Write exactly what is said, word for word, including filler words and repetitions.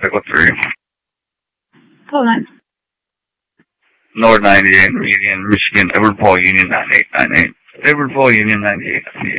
Pickle three. Oh, nice. North ninety-eight, Median, Michigan, Edward Paul Union ninety-eight ninety-eight. Edward Paul Union ninety-eight ninety-eight.